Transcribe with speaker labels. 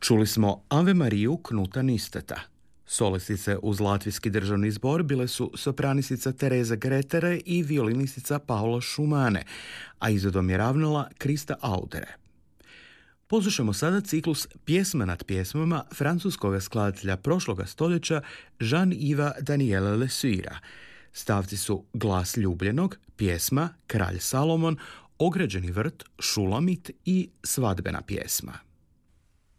Speaker 1: Čuli smo Ave Mariju Knuta Nisteta. Solistice uz Latvijski državni zbor bile su sopranistica Tereza Gretere i violinistica Paula Šumane, a izvedbom je ravnala Krista Audere. Poslušamo sada ciklus Pjesma nad pjesmama francuskog skladatelja prošloga stoljeća Jean-Yves Daniela Lesuira. Stavci su Glas ljubljenog, pjesma Kralj Salomon, Ograđeni vrt, Šulamit i Svadbena pjesma.